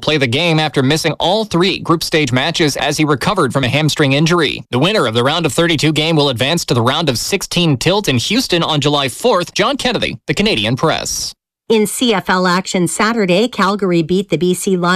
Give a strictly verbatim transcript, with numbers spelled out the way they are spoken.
play the game after missing all three group stage matches as he recovered from a hamstring injury. The winner of the round of thirty-two game will advance to the round of sixteen tilt in Houston on July fourth. John Kennedy, the Canadian Press. In C F L action Saturday, Calgary beat the B C Lions